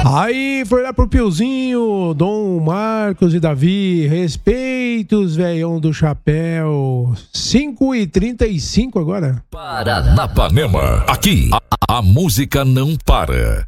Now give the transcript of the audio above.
Aí foi lá pro Piozinho, Dom Marcos e Davi, respeitos, velhão do chapéu. 5h35 agora. Paranapanema, aqui a música não para.